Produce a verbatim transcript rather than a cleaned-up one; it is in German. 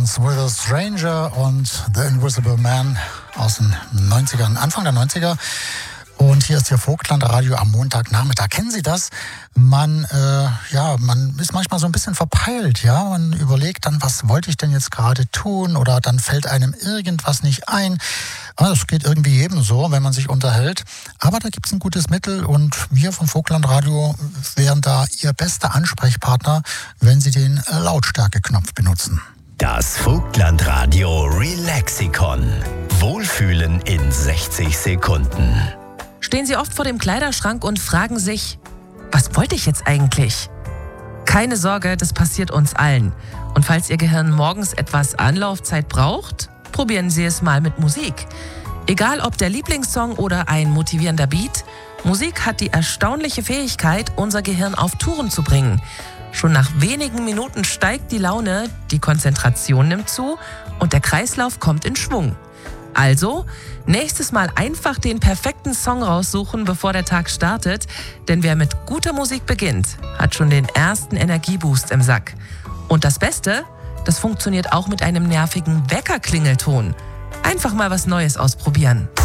Dance with a Stranger und The Invisible Man aus den neunzigern, Anfang der neunziger. Und hier ist Ihr Vogtland-Radio am Montagnachmittag. Kennen Sie das? Man, äh, ja, man ist manchmal so ein bisschen verpeilt, ja. Man überlegt dann, was wollte ich denn jetzt gerade tun? Oder dann fällt einem irgendwas nicht ein. Das geht irgendwie jedem so, wenn man sich unterhält. Aber da gibt es ein gutes Mittel und wir vom Vogtland-Radio wären da Ihr bester Ansprechpartner, wenn Sie den Lautstärke-Knopf benutzen. Das Vogtland-Radio Relaxikon. Wohlfühlen in sechzig Sekunden. Stehen Sie oft vor dem Kleiderschrank und fragen sich, was wollte ich jetzt eigentlich? Keine Sorge, das passiert uns allen. Und falls Ihr Gehirn morgens etwas Anlaufzeit braucht, probieren Sie es mal mit Musik. Egal ob der Lieblingssong oder ein motivierender Beat, Musik hat die erstaunliche Fähigkeit, unser Gehirn auf Touren zu bringen. Schon nach wenigen Minuten steigt die Laune, die Konzentration nimmt zu und der Kreislauf kommt in Schwung. Also, nächstes Mal einfach den perfekten Song raussuchen, bevor der Tag startet. Denn wer mit guter Musik beginnt, hat schon den ersten Energieboost im Sack. Und das Beste, das funktioniert auch mit einem nervigen Weckerklingelton. Einfach mal was Neues ausprobieren.